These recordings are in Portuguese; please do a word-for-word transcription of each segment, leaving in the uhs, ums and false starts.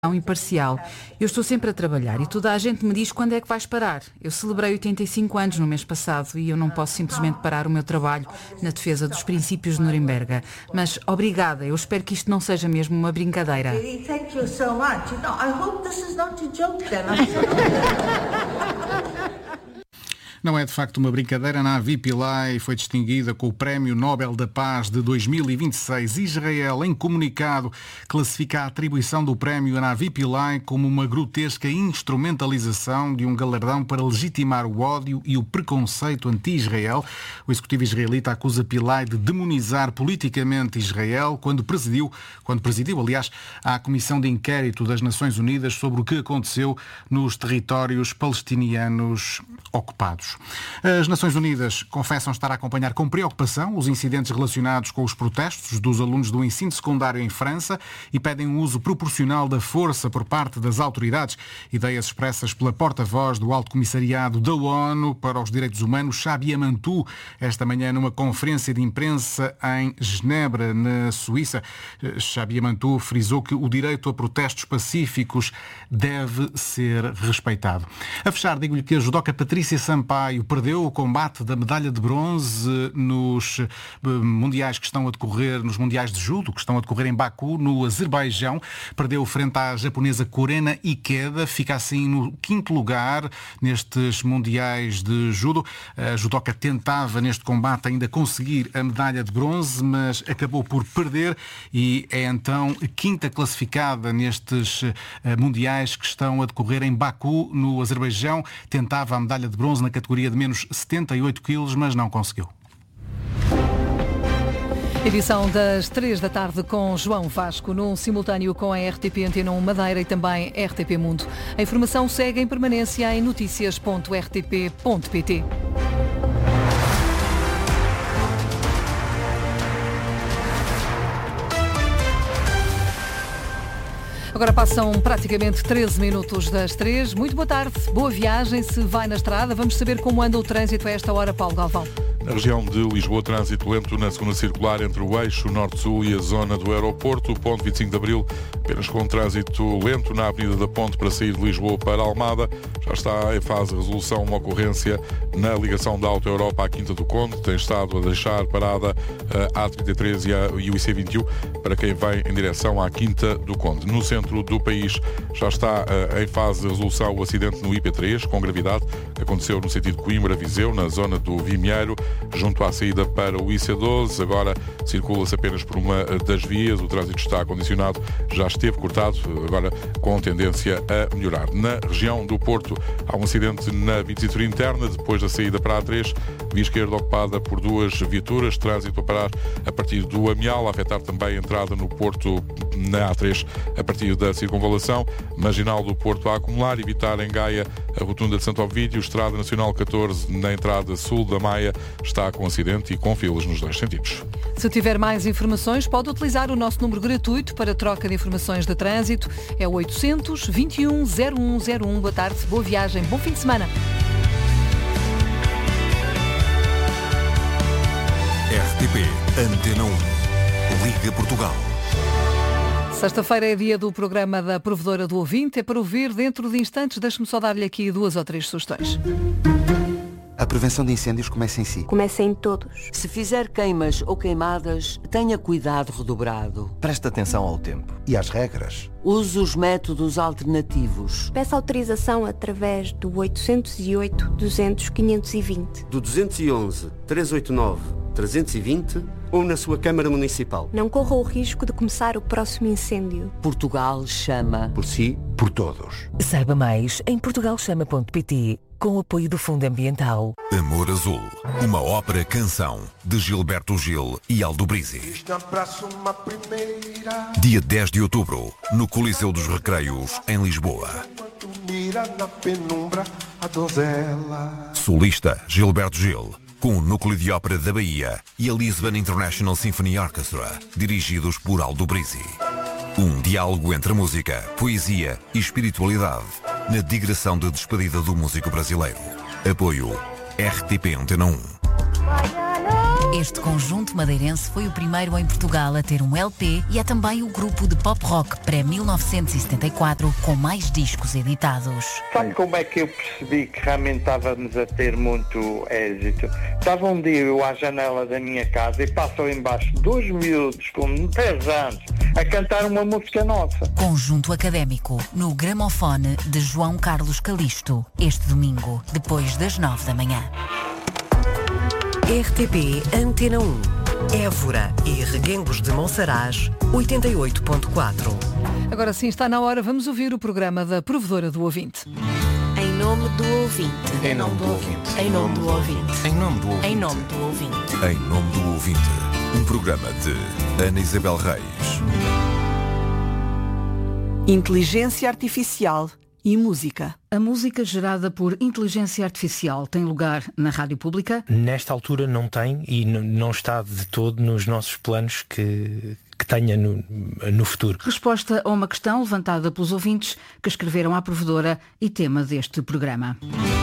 imparcial. Eu estou sempre a trabalhar e toda a gente me diz quando é que vais parar. Eu celebrei oitenta e cinco anos no mês passado e eu não posso simplesmente parar o meu trabalho na defesa dos princípios de Nuremberg. Mas obrigada, eu espero que isto não seja mesmo uma brincadeira. Thank you so much. No, I hope this is not a joke then. Não é de facto uma brincadeira. Navi Pillay foi distinguida com o Prémio Nobel da Paz de dois mil e vinte e seis. Israel, em comunicado, classifica a atribuição do Prémio a Navi Pillay como uma grotesca instrumentalização de um galardão para legitimar o ódio e o preconceito anti-Israel. O executivo israelita acusa Pillay de demonizar politicamente Israel quando presidiu, quando presidiu, aliás, a Comissão de Inquérito das Nações Unidas sobre o que aconteceu nos territórios palestinianos ocupados. As Nações Unidas confessam estar a acompanhar com preocupação os incidentes relacionados com os protestos dos alunos do ensino secundário em França e pedem um uso proporcional da força por parte das autoridades. Ideias expressas pela porta-voz do Alto Comissariado da ONU para os Direitos Humanos, Xabi Amantou, esta manhã numa conferência de imprensa em Genebra, na Suíça. Xabi Amantou frisou que o direito a protestos pacíficos deve ser respeitado. A fechar, digo-lhe que a judoca Patrícia Sampaio perdeu o combate da medalha de bronze nos mundiais que estão a decorrer, nos mundiais de judo, que estão a decorrer em Baku, no Azerbaijão. Perdeu frente à japonesa Korena Ikeda, fica assim no quinto lugar nestes mundiais de judo. A judoca tentava neste combate ainda conseguir a medalha de bronze, mas acabou por perder e é então quinta classificada nestes mundiais que estão a decorrer em Baku, no Azerbaijão. Tentava a medalha de bronze na categoria de menos setenta e oito quilos, mas não conseguiu. Edição das três da tarde com João Vasco, num simultâneo com a R T P Antena um Madeira e também R T P Mundo. A informação segue em permanência em notícias ponto r t p ponto p t. Agora passam praticamente treze minutos das três. Muito boa tarde, boa viagem se vai na estrada. Vamos saber como anda o trânsito a esta hora, Paulo Galvão. Na região de Lisboa, trânsito lento na segunda circular entre o eixo norte-sul e a zona do aeroporto. Ponte vinte e cinco de Abril, apenas com trânsito lento na Avenida da Ponte para sair de Lisboa para Almada. Já está em fase de resolução uma ocorrência na ligação da Auto Europa à Quinta do Conde. Tem estado a deixar parada a A trinta e três e o I C vinte e um para quem vai em direção à Quinta do Conde. No centro do país já está em fase de resolução o acidente no I P três, com gravidade. Aconteceu no sentido Coimbra-Viseu, na zona do Vimieiro, junto à saída para o I C doze. Agora circula-se apenas por uma das vias. O trânsito está condicionado, já esteve cortado, agora com tendência a melhorar. Na região do Porto há um acidente na vinte e cinco interna, depois da saída para a A três, via esquerda ocupada por duas viaturas, trânsito a parar a partir do Amial, a afetar também a entrada no Porto na A três a partir da circunvalação. Marginal do Porto a acumular, evitar em Gaia a rotunda de Santo Ovídio. Estrada Nacional catorze na entrada sul da Maia está com acidente e com filas nos dois sentidos. Se tiver mais informações, pode utilizar o nosso número gratuito para troca de informações de trânsito. É o oitocentos, vinte e um, zero um zero um. Boa tarde, boa viagem, bom fim de semana. R T P Antena um. Liga Portugal. Sexta-feira é dia do programa da Provedora do Ouvinte. É para ouvir dentro de instantes. Deixe-me só dar-lhe aqui duas ou três sugestões. A prevenção de incêndios começa em si. Começa em todos. Se fizer queimas ou queimadas, tenha cuidado redobrado. Preste atenção ao tempo e às regras. Use os métodos alternativos. Peça autorização através do oitocentos e oito, duzentos, quinhentos e vinte. Do duzentos e onze, trezentos e oitenta e nove, trezentos e vinte ou na sua Câmara Municipal. Não corra o risco de começar o próximo incêndio. Portugal chama. Por si, por todos. Saiba mais em portugal chama ponto p t, com o apoio do Fundo Ambiental. Amor Azul, uma ópera canção de Gilberto Gil e Aldo Brizzi. Dia dez de outubro, no Coliseu dos Recreios, em Lisboa. Solista Gilberto Gil, com o Núcleo de Ópera da Bahia e a Lisbon International Symphony Orchestra, dirigidos por Aldo Brizzi. Um diálogo entre música, poesia e espiritualidade, na digressão de despedida do músico brasileiro. Apoio R T P Antena um. Este conjunto madeirense foi o primeiro em Portugal a ter um L P e é também o grupo de pop rock pré-mil novecentos e setenta e quatro com mais discos editados. Sabe como é que eu percebi que realmente estávamos a ter muito êxito? Estava um dia eu à janela da minha casa e passou embaixo dois miúdos com dez anos a cantar uma música nossa. Conjunto Académico, no gramofone de João Carlos Calisto, este domingo, depois das nove da manhã. R T P Antena um. Évora e Reguengos de Monsaraz, oitenta e oito ponto quatro. Agora sim, está na hora. Vamos ouvir o programa da Provedora do Ouvinte. Em nome do ouvinte. Em nome do ouvinte. Em nome do ouvinte. Em nome do ouvinte. Em nome do ouvinte. Em nome do ouvinte. Um programa de Ana Isabel Reis. Inteligência Artificial e música. A música gerada por inteligência artificial tem lugar na rádio pública? Nesta altura não tem e n- não está de todo nos nossos planos que, que tenha no, no futuro. Resposta a uma questão levantada pelos ouvintes que escreveram à Provedora e tema deste programa.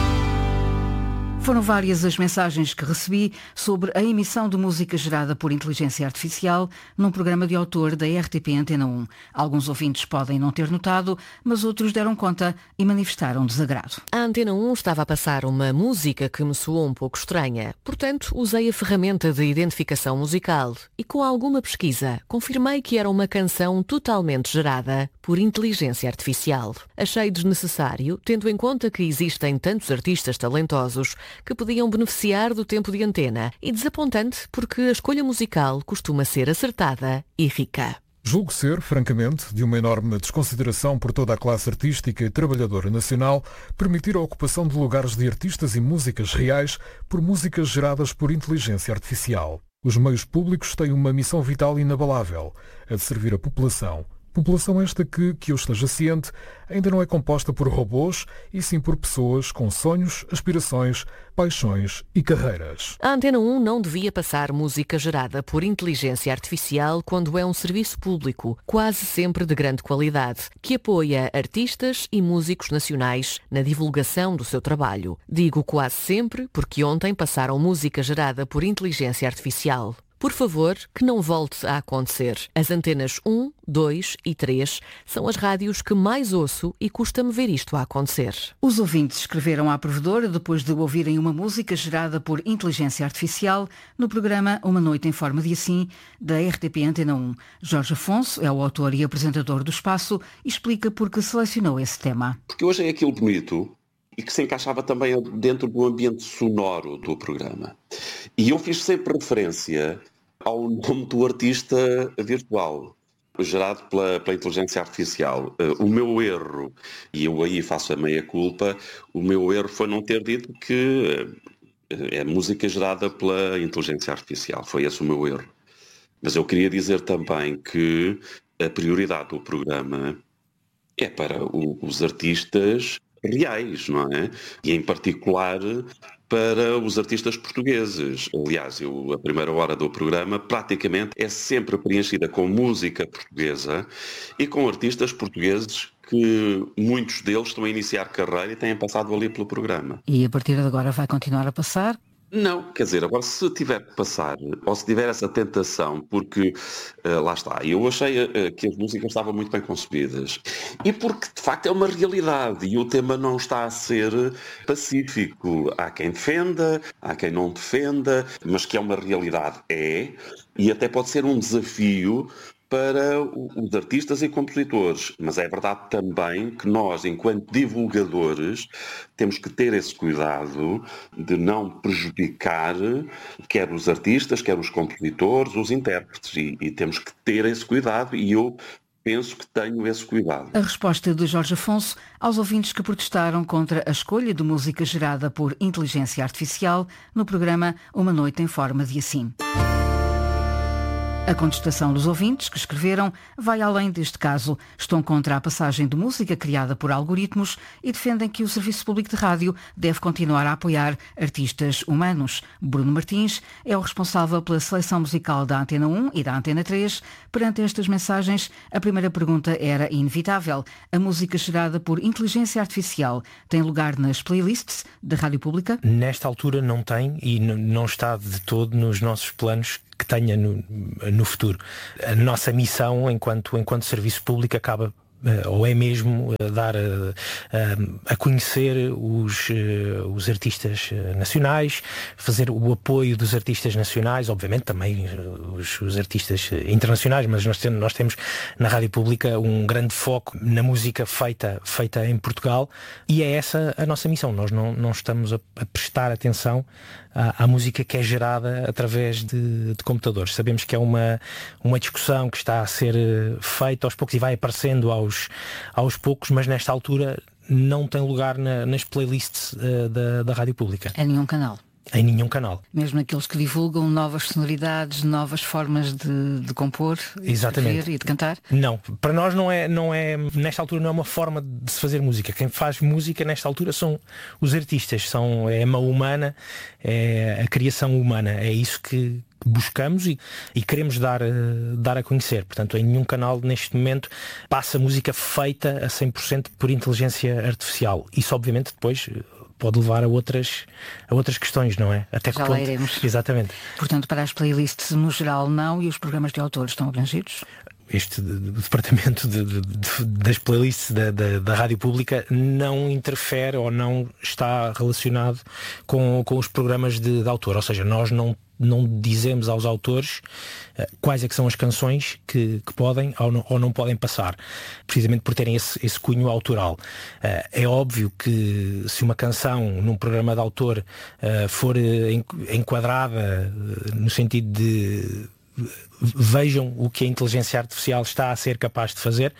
Foram várias as mensagens que recebi sobre a emissão de música gerada por inteligência artificial num programa de autor da R T P Antena um. Alguns ouvintes podem não ter notado, mas outros deram conta e manifestaram desagrado. A Antena um estava a passar uma música que me soou um pouco estranha. Portanto, usei a ferramenta de identificação musical e, com alguma pesquisa, confirmei que era uma canção totalmente gerada por inteligência artificial. Achei desnecessário, tendo em conta que existem tantos artistas talentosos que podiam beneficiar do tempo de antena, e desapontante porque a escolha musical costuma ser acertada e rica. Julgo ser, francamente, de uma enorme desconsideração por toda a classe artística e trabalhadora nacional permitir a ocupação de lugares de artistas e músicas reais por músicas geradas por inteligência artificial. Os meios públicos têm uma missão vital e inabalável, a de servir a população. População esta que, que eu esteja ciente, ainda não é composta por robôs, e sim por pessoas com sonhos, aspirações, paixões e carreiras. A Antena um não devia passar música gerada por inteligência artificial quando é um serviço público, quase sempre de grande qualidade, que apoia artistas e músicos nacionais na divulgação do seu trabalho. Digo quase sempre porque ontem passaram música gerada por inteligência artificial. Por favor, que não volte a acontecer. As antenas um, dois e três são as rádios que mais ouço e custa-me ver isto a acontecer. Os ouvintes escreveram à Provedora depois de ouvirem uma música gerada por inteligência artificial no programa Uma Noite em Forma de Assim, da R T P Antena um. Jorge Afonso é o autor e apresentador do espaço e explica por que selecionou esse tema. Porque eu achei aquilo bonito e que se encaixava também dentro do ambiente sonoro do programa. E eu fiz sempre referência ao nome do artista virtual, gerado pela, pela inteligência artificial. Uh, o meu erro, e eu aí faço a meia-culpa, o meu erro foi não ter dito que uh, é música gerada pela inteligência artificial. Foi esse o meu erro. Mas eu queria dizer também que a prioridade do programa é para o, os artistas reais, não é? E em particular para os artistas portugueses. Aliás, eu, a primeira hora do programa praticamente é sempre preenchida com música portuguesa e com artistas portugueses que muitos deles estão a iniciar carreira e têm passado ali pelo programa. E a partir de agora vai continuar a passar? Não, quer dizer, agora se tiver que passar, ou se tiver essa tentação, porque uh, lá está, eu achei uh, que as músicas estavam muito bem concebidas, e porque de facto é uma realidade, e o tema não está a ser pacífico. Há quem defenda, há quem não defenda, mas que é uma realidade, é, e até pode ser um desafio para os artistas e compositores, mas é verdade também que nós, enquanto divulgadores, temos que ter esse cuidado de não prejudicar quer os artistas, quer os compositores, os intérpretes, e, e temos que ter esse cuidado, e eu penso que tenho esse cuidado. A resposta de Jorge Afonso aos ouvintes que protestaram contra a escolha de música gerada por inteligência artificial no programa Uma Noite em Forma de Assim. A contestação dos ouvintes que escreveram vai além deste caso. Estão contra a passagem de música criada por algoritmos e defendem que o Serviço Público de Rádio deve continuar a apoiar artistas humanos. Bruno Martins é o responsável pela seleção musical da Antena um e da Antena três. Perante estas mensagens, a primeira pergunta era inevitável. A música gerada por inteligência artificial tem lugar nas playlists da Rádio Pública? Nesta altura não tem e n- não está de todo nos nossos planos que tenha no, no futuro. A nossa missão enquanto, enquanto serviço público acaba Uh, ou é mesmo uh, dar uh, uh, a conhecer os, uh, os artistas uh, nacionais, fazer o apoio dos artistas nacionais, obviamente também uh, os, os artistas uh, internacionais, mas nós temos, nós temos na Rádio Pública um grande foco na música feita, feita em Portugal, e é essa a nossa missão. Nós não, não estamos a, a prestar atenção à, à música que é gerada através de, de computadores. Sabemos que é uma, uma discussão que está a ser uh, feita aos poucos e vai aparecendo aos Aos, aos poucos, mas nesta altura não tem lugar na, nas playlists uh, da, da Rádio Pública. Em nenhum canal? Em nenhum canal. Mesmo aqueles que divulgam novas sonoridades, novas formas de, de compor, exatamente, de escrever e de cantar? Não, para nós não é, não é, nesta altura não é uma forma de se fazer música. Quem faz música nesta altura são os artistas, são, é a mão humana, é a criação humana, é isso que buscamos e, e queremos dar, uh, dar a conhecer. Portanto, em nenhum canal neste momento passa música feita a cem por cento por inteligência artificial. Isso obviamente depois pode levar a outras, a outras questões, não é? Até que Já ponto... lá iremos. Exatamente. Portanto, para as playlists no geral não, e os programas de autores estão abrangidos? Este de, de, departamento de, de, de, das playlists da, da, da Rádio Pública não interfere ou não está relacionado com, com os programas de, de autor. Ou seja, nós não não dizemos aos autores uh, quais é que são as canções que, que podem ou não, ou não podem passar, precisamente por terem esse, esse cunho autoral. Uh, é óbvio que se uma canção num programa de autor uh, for uh, enquadrada uh, no sentido de uh, vejam o que a inteligência artificial está a ser capaz de fazer,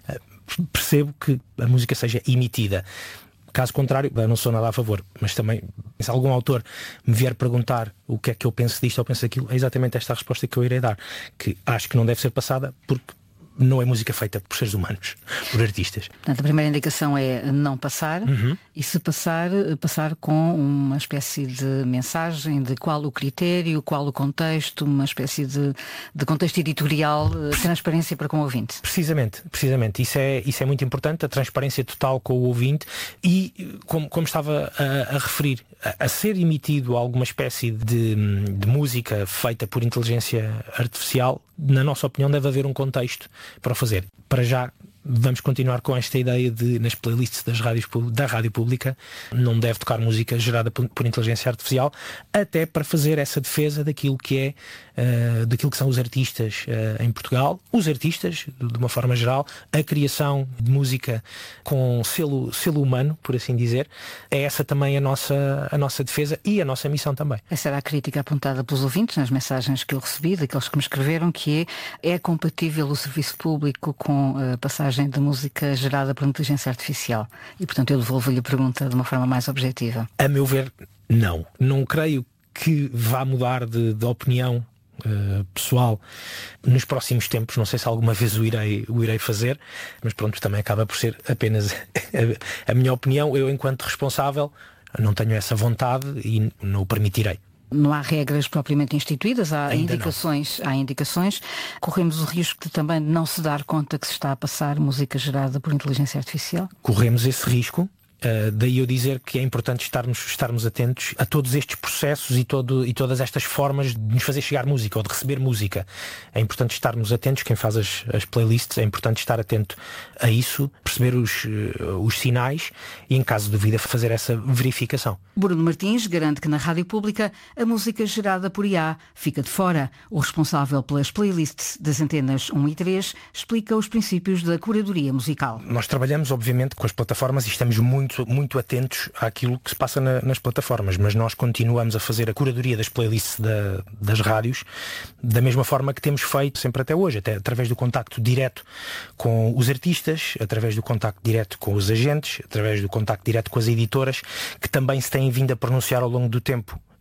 uh, percebo que a música seja emitida. Caso contrário, eu não sou nada a favor, mas também, se algum autor me vier perguntar o que é que eu penso disto ou penso daquilo, é exatamente esta a resposta que eu irei dar, que acho que não deve ser passada porque não é música feita por seres humanos, por artistas. Portanto, a primeira indicação é não passar, uhum. E se passar, passar com uma espécie de mensagem de qual o critério, qual o contexto, uma espécie de, de contexto editorial, transparência para com o ouvinte. Precisamente, precisamente. Isso é, isso é muito importante, a transparência total com o ouvinte e, como, como estava a, a referir, a, a ser emitido alguma espécie de, de música feita por inteligência artificial, na nossa opinião deve haver um contexto para o fazer. Para já vamos continuar com esta ideia de nas playlists das rádios, da Rádio Pública não deve tocar música gerada por, por inteligência artificial, até para fazer essa defesa daquilo que é uh, daquilo que são os artistas uh, em Portugal, os artistas de uma forma geral, a criação de música com selo, selo humano, por assim dizer, é essa também a nossa, a nossa defesa e a nossa missão também. Essa era a crítica apontada pelos ouvintes nas mensagens que eu recebi, daqueles que me escreveram, que é, é compatível o serviço público com a passagem de música gerada por inteligência artificial. E, portanto, eu devolvo-lhe a pergunta de uma forma mais objetiva. A meu ver, não. Não creio que vá mudar de, de opinião uh, pessoal nos próximos tempos. Não sei se alguma vez o irei, o irei fazer, mas pronto, também acaba por ser apenas a, a minha opinião. Eu, enquanto responsável, não tenho essa vontade e não o permitirei. Não há regras propriamente instituídas, há Ainda indicações, há indicações. Corremos o risco de também não se dar conta que se está a passar música gerada por inteligência artificial? Corremos esse risco. Uh, daí eu dizer que é importante estarmos, estarmos atentos a todos estes processos e, todo, e todas estas formas de nos fazer chegar música ou de receber música. É importante estarmos atentos, quem faz as, as playlists, é importante estar atento a isso, perceber os, uh, os sinais e, em caso de dúvida, fazer essa verificação. Bruno Martins garante que na Rádio Pública a música gerada por I A fica de fora. O responsável pelas playlists das antenas um e três explica os princípios da curadoria musical. Nós trabalhamos, obviamente, com as plataformas e estamos muito Muito, muito atentos àquilo que se passa na, nas plataformas, mas nós continuamos a fazer a curadoria das playlists da, das rádios da mesma forma que temos feito sempre até hoje, até através do contacto direto com os artistas, através do contacto direto com os agentes, através do contacto direto com as editoras, que também se têm vindo a pronunciar ao longo do tempo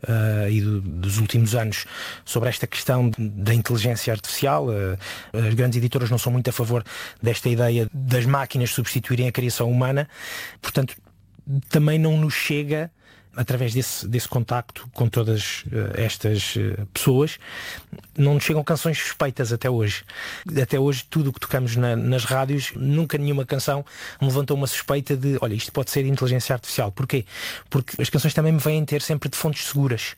uh, e do, dos últimos anos sobre esta questão da inteligência artificial. Uh, as grandes editoras não são muito a favor desta ideia das máquinas substituírem a criação humana, portanto também não nos chega, através desse, desse contacto com todas uh, estas uh, pessoas, não nos chegam canções suspeitas até hoje. Até hoje tudo o que tocamos na, nas rádios, nunca nenhuma canção me levantou uma suspeita de, olha, isto pode ser inteligência artificial. Porquê? Porque as canções também me vêm ter sempre de fontes seguras.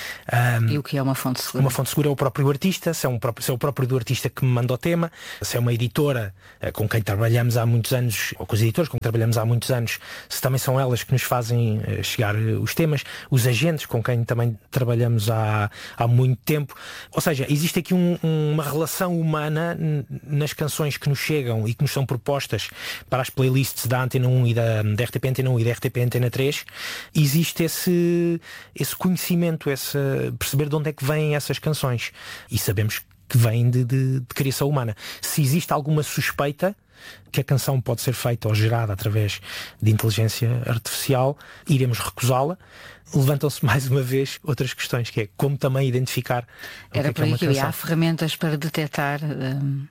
Um, e o que é uma fonte segura? Uma fonte segura é o próprio artista, se é, um próprio, se é o próprio do artista que me manda o tema, se é uma editora uh, com quem trabalhamos há muitos anos, ou com os editores com quem trabalhamos há muitos anos, se também são elas que nos fazem uh, chegar uh, os temas, os agentes com quem também trabalhamos há, há muito tempo. Ou seja, existe aqui um, uma relação humana nas canções que nos chegam e que nos são propostas para as playlists da Antena um e da, da R T P Antena um e da R T P Antena três. Existe esse, esse conhecimento, esse perceber de onde é que vêm essas canções. E sabemos que vêm de, de, de criação humana. Se existe alguma suspeita que a canção pode ser feita ou gerada através de inteligência artificial, iremos recusá-la. Levantam-se mais uma vez outras questões, que é como também identificar. Era por aí que há ferramentas para detectar. Hum...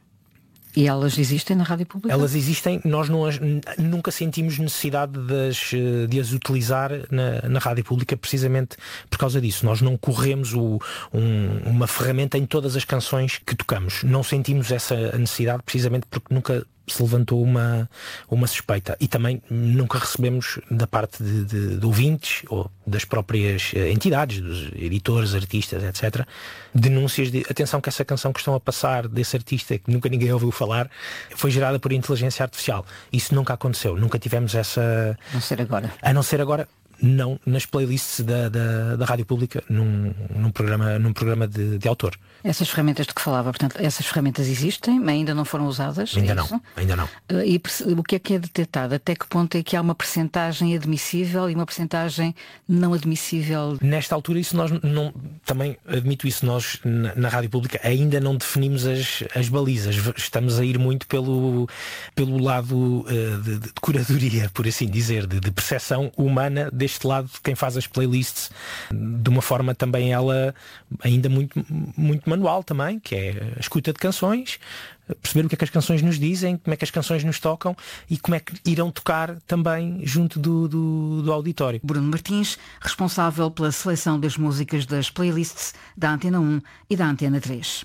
E elas existem na rádio pública? Elas existem, nós não as, nunca sentimos necessidade de as, de as utilizar na, na rádio pública precisamente por causa disso. Nós não corremos o, um, uma ferramenta em todas as canções que tocamos. Não sentimos essa necessidade precisamente porque nunca se levantou uma, uma suspeita. E também nunca recebemos da parte de, de, de ouvintes ou das próprias entidades, dos editores, artistas, etcétera, denúncias de atenção que essa canção que estão a passar desse artista que nunca ninguém ouviu falar foi gerada por inteligência artificial. Isso nunca aconteceu. Nunca tivemos essa... A não ser agora. A não ser agora. Não nas playlists da, da, da rádio pública, num, num programa, num programa de, de autor. Essas ferramentas de que falava, portanto, essas ferramentas existem, mas ainda não foram usadas? Ainda é não, isso? ainda não. E o que é que é detectado? Até que ponto é que há uma percentagem admissível e uma percentagem não admissível? Nesta altura, isso nós não, também admito isso, nós na, na rádio pública ainda não definimos as, as balizas. Estamos a ir muito pelo, pelo lado uh, de, de curadoria, por assim dizer, de, de percepção humana deste este lado de quem faz as playlists de uma forma também ela ainda muito, muito manual também, que é a escuta de canções, perceber o que é que as canções nos dizem, como é que as canções nos tocam e como é que irão tocar também junto do, do, do auditório. Bruno Martins, responsável pela seleção das músicas das playlists da Antena um e da Antena três.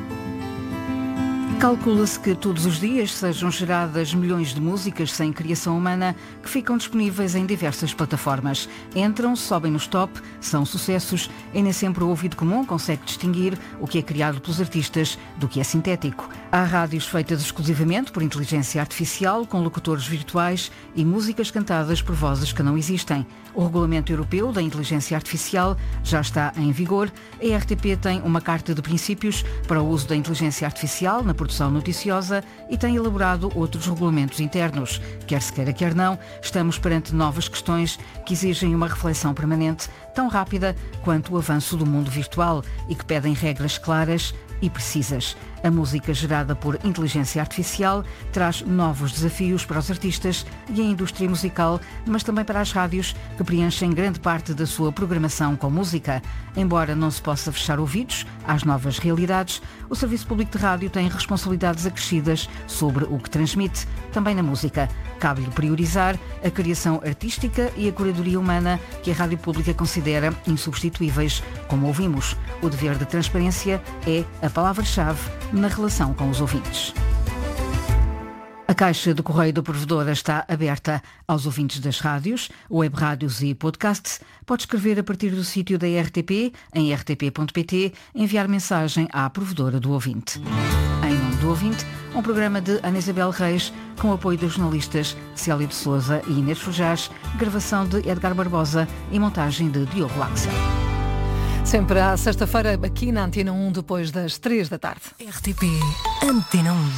Calcula-se que todos os dias sejam geradas milhões de músicas sem criação humana que ficam disponíveis em diversas plataformas. Entram, sobem nos top, são sucessos e nem sempre o ouvido comum consegue distinguir o que é criado pelos artistas do que é sintético. Há rádios feitas exclusivamente por inteligência artificial, com locutores virtuais e músicas cantadas por vozes que não existem. O Regulamento Europeu da Inteligência Artificial já está em vigor. A R T P tem uma carta de princípios para o uso da inteligência artificial na produção noticiosa e tem elaborado outros regulamentos internos. Quer se queira, quer não, estamos perante novas questões que exigem uma reflexão permanente, tão rápida quanto o avanço do mundo virtual e que pedem regras claras e precisas. A música gerada por inteligência artificial traz novos desafios para os artistas e a indústria musical, mas também para as rádios, que preenchem grande parte da sua programação com música. Embora não se possa fechar ouvidos às novas realidades, o Serviço Público de Rádio tem responsabilidades acrescidas sobre o que transmite, também na música. Cabe-lhe priorizar a criação artística e a curadoria humana que a Rádio Pública considera insubstituíveis. Como ouvimos, o dever de transparência é a palavra-chave na relação com os ouvintes. A caixa de correio do provedor está aberta aos ouvintes das rádios, web rádios e podcasts. Pode escrever a partir do sítio da R T P, em r t p ponto p t, enviar mensagem à provedora do ouvinte. Em Nome do Ouvinte, um programa de Ana Isabel Reis, com apoio dos jornalistas Célia de Sousa e Inês Fujás, gravação de Edgar Barbosa e montagem de Diogo Laxa. Sempre à sexta-feira, aqui na Antena um, depois das três da tarde. R T P Antena um.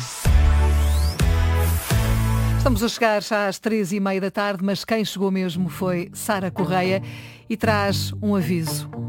Estamos a chegar já às três e meia da tarde, mas quem chegou mesmo foi Sara Correia e traz um aviso.